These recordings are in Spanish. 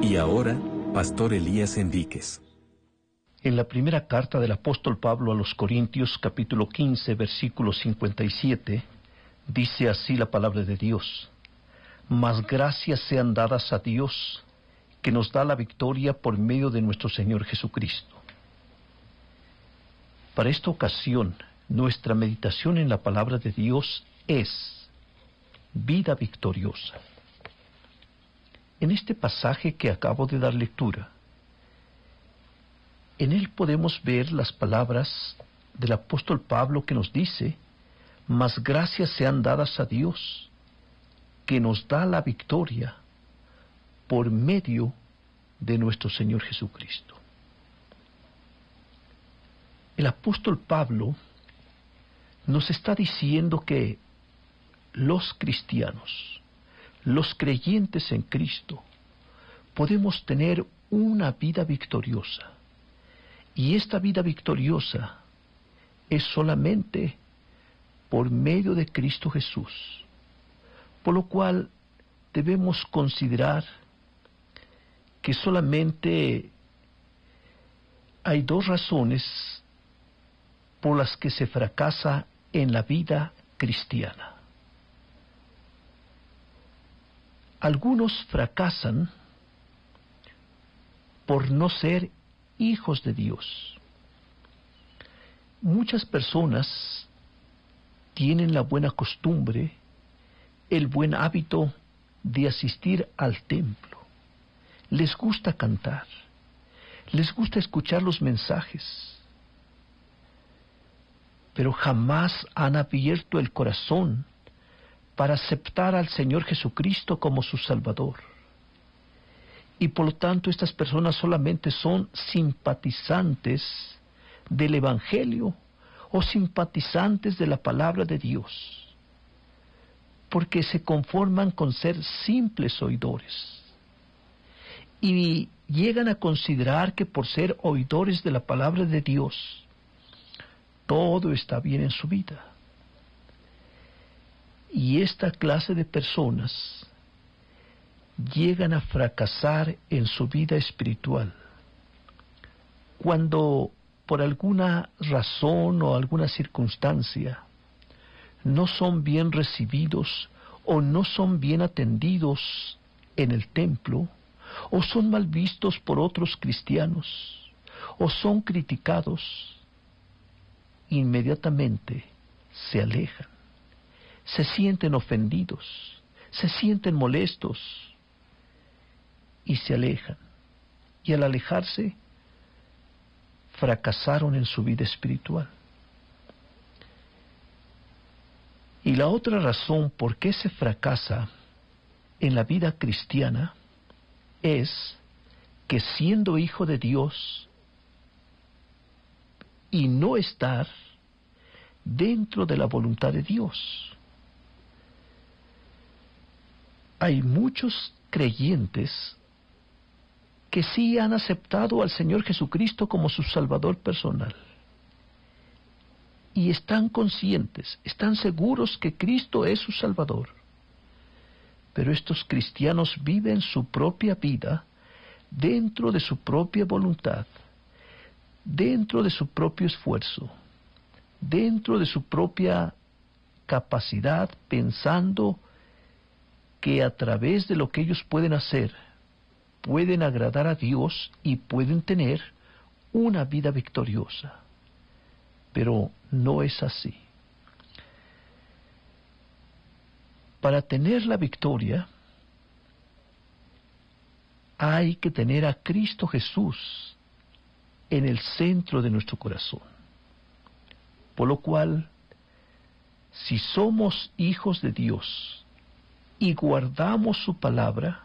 Y ahora, Pastor Elías Enríquez. En la primera carta del apóstol Pablo a los Corintios, capítulo 15, versículo 57, dice así la palabra de Dios: Mas gracias sean dadas a Dios, que nos da la victoria por medio de nuestro Señor Jesucristo. Para esta ocasión, nuestra meditación en la palabra de Dios es vida victoriosa. En este pasaje que acabo de dar lectura, en él podemos ver las palabras del apóstol Pablo que nos dice: mas gracias sean dadas a Dios, que nos da la victoria por medio de nuestro Señor Jesucristo. El apóstol Pablo nos está diciendo que los cristianos, los creyentes en Cristo, podemos tener una vida victoriosa. Y esta vida victoriosa es solamente por medio de Cristo Jesús. Por lo cual debemos considerar que solamente hay dos razones por las que se fracasa en la vida cristiana. Algunos fracasan por no ser hijos de Dios. Muchas personas tienen la buena costumbre, el buen hábito de asistir al templo. Les gusta cantar, les gusta escuchar los mensajes, pero jamás han abierto el corazón para aceptar al Señor Jesucristo como su Salvador. Y por lo tanto estas personas solamente son simpatizantes del Evangelio o simpatizantes de la palabra de Dios, porque se conforman con ser simples oidores. Y llegan a considerar que por ser oidores de la palabra de Dios, todo está bien en su vida. Y esta clase de personas llegan a fracasar en su vida espiritual cuando por alguna razón o alguna circunstancia no son bien recibidos o no son bien atendidos en el templo, o son mal vistos por otros cristianos, o son criticados. Inmediatamente se alejan, se sienten ofendidos, se sienten molestos y se alejan. Y al alejarse, fracasaron en su vida espiritual. Y la otra razón por qué se fracasa en la vida cristiana es que, siendo hijo de Dios y no estar dentro de la voluntad de Dios, hay muchos creyentes que sí han aceptado al Señor Jesucristo como su Salvador personal, y están conscientes, están seguros que Cristo es su Salvador. Pero estos cristianos viven su propia vida dentro de su propia voluntad, dentro de su propio esfuerzo, dentro de su propia capacidad, pensando que a través de lo que ellos pueden hacer, pueden agradar a Dios y pueden tener una vida victoriosa. Pero no es así. Para tener la victoria, hay que tener a Cristo Jesús en el centro de nuestro corazón. Por lo cual, si somos hijos de Dios y guardamos su palabra,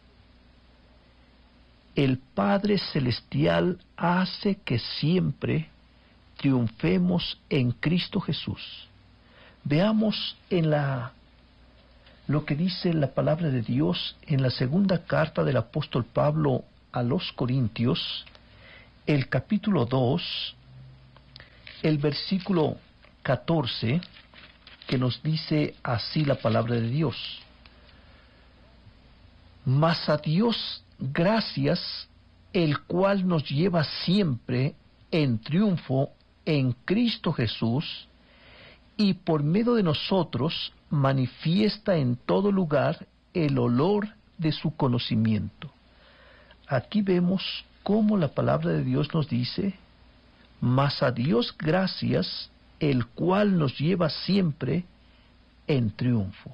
el Padre Celestial hace que siempre triunfemos en Cristo Jesús. Veamos en lo que dice la palabra de Dios en la segunda carta del apóstol Pablo a los Corintios, el capítulo 2, el versículo 14, que nos dice así la palabra de Dios: Mas a Dios gracias, el cual nos lleva siempre en triunfo en Cristo Jesús, y por medio de nosotros manifiesta en todo lugar el olor de su conocimiento. Aquí vemos cómo la palabra de Dios nos dice: mas a Dios gracias, el cual nos lleva siempre en triunfo.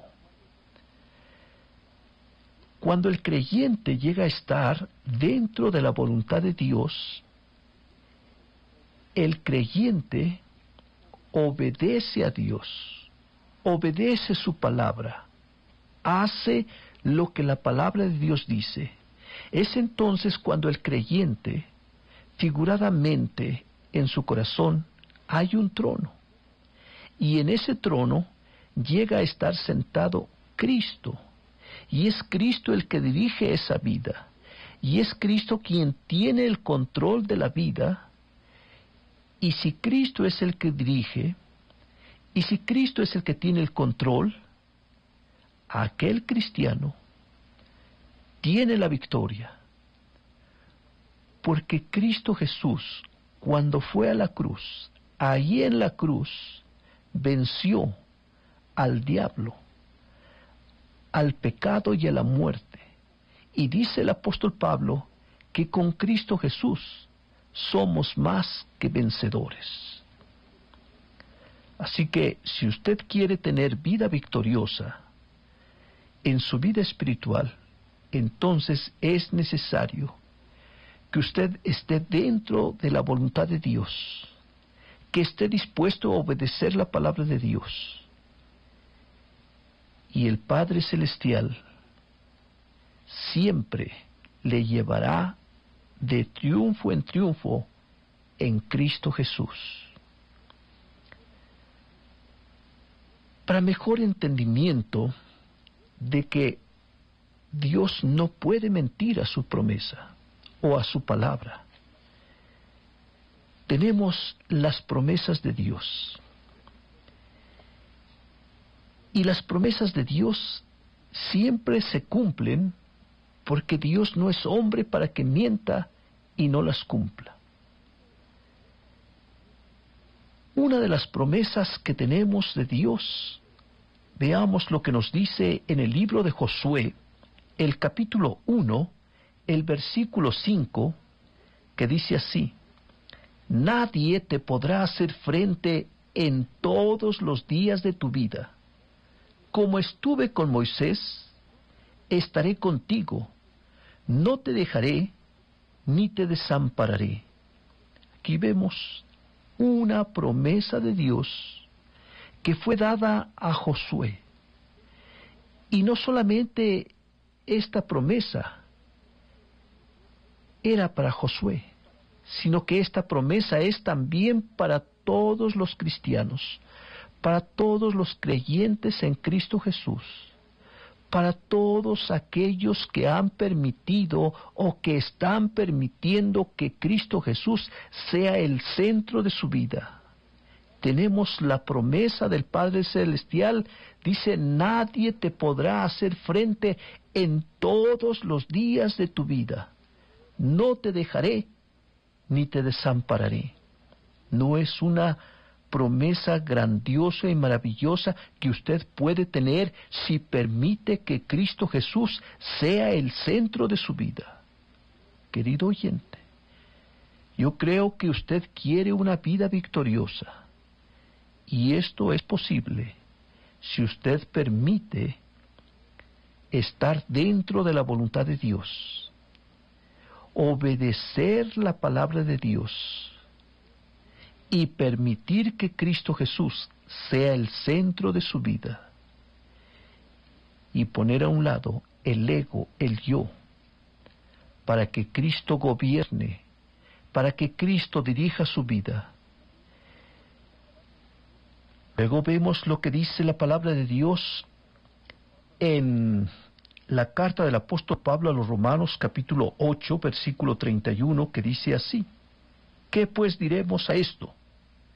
Cuando el creyente llega a estar dentro de la voluntad de Dios, el creyente obedece a Dios, obedece su palabra, hace lo que la palabra de Dios dice. Es entonces cuando el creyente, figuradamente en su corazón, hay un trono, y en ese trono llega a estar sentado Cristo, y es Cristo el que dirige esa vida, y es Cristo quien tiene el control de la vida. Y si Cristo es el que dirige, y si Cristo es el que tiene el control, aquel cristiano tiene la victoria. Porque Cristo Jesús, cuando fue a la cruz, allí en la cruz, venció al diablo, al pecado y a la muerte. Y dice el apóstol Pablo que con Cristo Jesús somos más que vencedores. Así que si usted quiere tener vida victoriosa en su vida espiritual, entonces es necesario que usted esté dentro de la voluntad de Dios, que esté dispuesto a obedecer la palabra de Dios. Y el Padre Celestial siempre le llevará de triunfo en triunfo en Cristo Jesús. Para mejor entendimiento de que Dios no puede mentir a su promesa o a su palabra, tenemos las promesas de Dios. Y las promesas de Dios siempre se cumplen, porque Dios no es hombre para que mienta y no las cumpla. Una de las promesas que tenemos de Dios, veamos lo que nos dice en el libro de Josué, el capítulo 1, el versículo 5, que dice así: nadie te podrá hacer frente en todos los días de tu vida. Como estuve con Moisés, estaré contigo, no te dejaré ni te desampararé. Aquí vemos una promesa de Dios que fue dada a Josué. Y no solamente esta promesa era para Josué, sino que esta promesa es también para todos los cristianos, para todos los creyentes en Cristo Jesús, para todos aquellos que han permitido o que están permitiendo que Cristo Jesús sea el centro de su vida. Tenemos la promesa del Padre Celestial, dice: nadie te podrá hacer frente en todos los días de tu vida. No te dejaré ni te desampararé. ¿No es una promesa grandiosa y maravillosa que usted puede tener si permite que Cristo Jesús sea el centro de su vida? Querido oyente, yo creo que usted quiere una vida victoriosa, y esto es posible si usted permite estar dentro de la voluntad de Dios, obedecer la palabra de Dios y permitir que Cristo Jesús sea el centro de su vida, y poner a un lado el ego, el yo, para que Cristo gobierne, para que Cristo dirija su vida. Luego vemos lo que dice la palabra de Dios en la carta del apóstol Pablo a los Romanos, capítulo 8, versículo 31, que dice así: ¿qué pues diremos a esto?